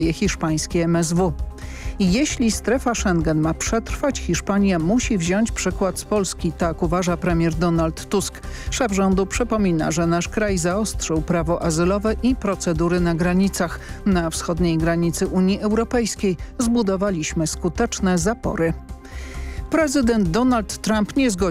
hiszpańskie MSW. I jeśli strefa Schengen ma przetrwać, Hiszpania musi wziąć przykład z Polski, tak uważa premier Donald Tusk. Szef rządu przypomina, że nasz kraj zaostrzył prawo azylowe i procedury na granicach. Na wschodniej granicy Unii Europejskiej zbudowaliśmy skuteczne zapory. Prezydent Donald Trump nie zgodził